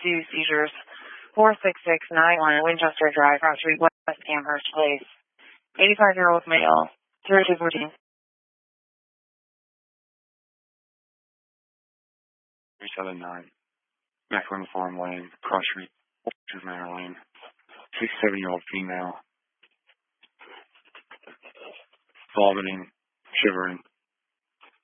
seizures. 46691 Winchester Drive, Cross Street, West Amherst Place. 85-year-old male. 3214. 379. Macklin Farm Lane, Cross Street, Manor Lane. 67-year-old female. Vomiting, shivering.